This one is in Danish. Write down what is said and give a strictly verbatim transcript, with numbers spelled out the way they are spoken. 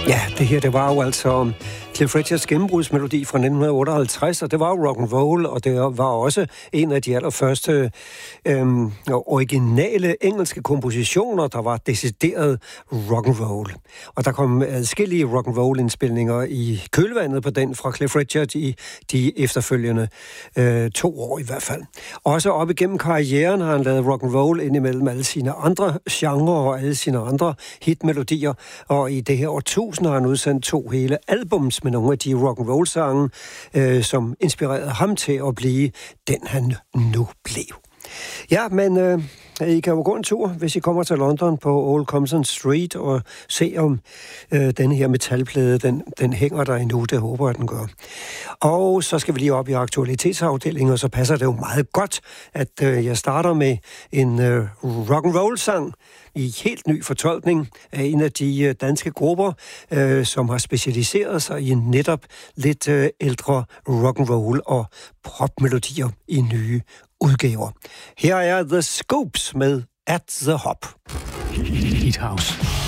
Ja, det her, det var jo altså Cliff Richards gennembrudsmelodi fra nitten otteoghalvtreds, og det var jo rock and roll, og det var også en af de allerførste øhm, originale engelske kompositioner, der var decideret rock and roll. Og der kom adskillige rock and roll indspilninger i kølvandet på den fra Cliff Richard i de efterfølgende øh, to år i hvert fald. Også op igennem karrieren har han lavet rock and roll indimellem alle sine andre genrer og alle sine andre hitmelodier, og i det her årtusind har han udsendt to hele albums med nogle af de rock'n'roll-sange, øh, som inspirerede ham til at blive den, han nu blev. Ja, men øh, I kan jo gå en tur, hvis I kommer til London på Old Compton Street og se om øh, den her metalplade, den, den hænger der endnu, det håber jeg, den gør. Og så skal vi lige op i aktualitetsafdelingen, og så passer det jo meget godt, at øh, jeg starter med en øh, rock'n'roll-sang i helt ny fortolkning af en af de øh, danske grupper, øh, som har specialiseret sig i netop lidt øh, ældre rock'n'roll og popmelodier i nye udgaver. Her er The Scoops med At The Hop. Heat House.